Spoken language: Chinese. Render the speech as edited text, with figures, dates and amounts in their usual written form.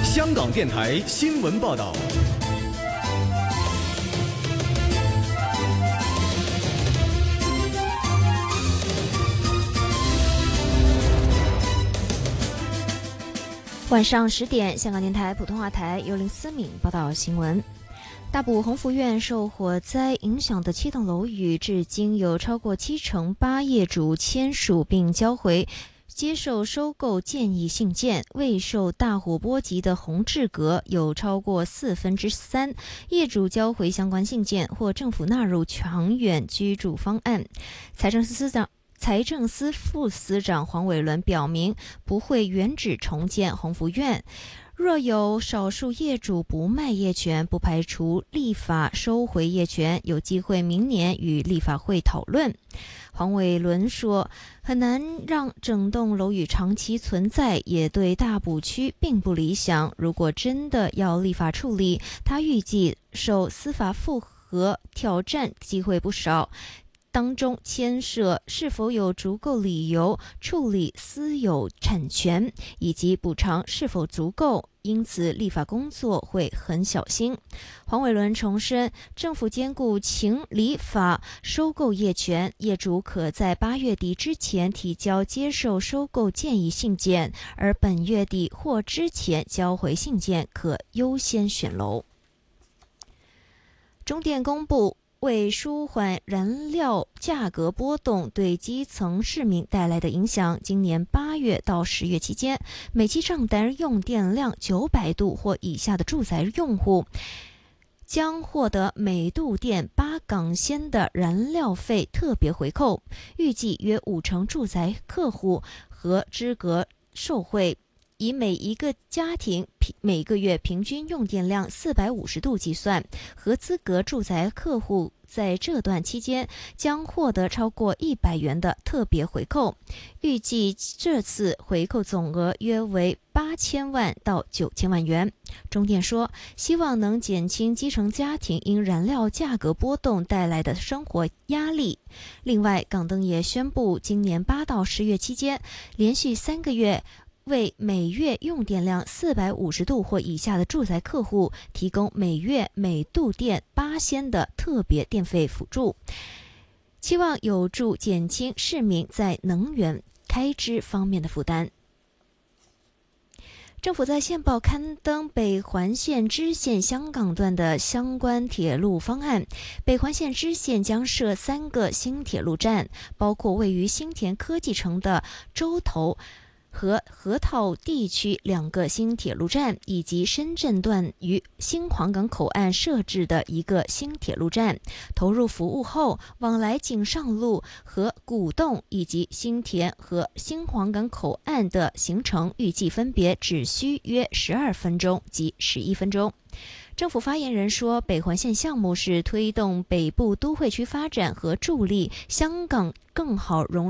香港电台新闻报道。 晚上10点，香港电台普通话台由林思敏报道新闻。大埔鸿福苑受火灾影响的7栋楼宇，至今有超过78%业主签署并交回接受收购建议信件。未受大火波及的红志阁有超过3/4业主交回相关信件，或政府纳入长远居住方案。财政司副司长黄伟伦表明，不会原址重建鸿福苑。若有少数业主不卖业权，不排除立法收回业权，有机会明年与立法会讨论。黄伟伦说，很难让整栋楼宇长期存在，也对大埔区并不理想。如果真的要立法处理，他预计受司法复核挑战机会不少，当中牵涉是否有足够理由处理私有产权，以及补偿是否足够，因此立法工作会很小心。黄伟伦重申，政府兼顾情理法收购业权，业主可在8月底之前提交接受收购建议信件，而本月底或之前交回信件可优先选楼。中电公布，为舒缓燃料价格波动对基层市民带来的影响，今年8月到10月期间，每期账单用电量900度或以下的住宅用户将获得每度电8港仙的燃料费特别回扣，预计约50%住宅客户和资格受惠。以每一个家庭每个月平均用电量450度计算，合资格住宅客户在这段期间将获得超过100元的特别回扣，预计这次回扣总额约为8000万到9000万元。中电说，希望能减轻基层家庭因燃料价格波动带来的生活压力。另外，港灯也宣布，今年8到10月期间，连续3个月为每月用电量450度或以下的住宅客户提供每月每度电8仙的特别电费辅助，期望有助减轻市民在能源开支方面的负担。政府在线报刊登北环线支线香港段的相关铁路方案。北环线支线将设3个新铁路站，包括位于新田科技城的洲头和河套地区2个新铁路站，以及深圳段于新皇岗口岸设置的1个新铁路站。投入服务后，往来锦上路和古洞以及新田和新皇岗口岸的行程预计分别只需约12分钟及11分钟。政府发言人说，北环线项目是推动北部都会区发展和助力香港更好融入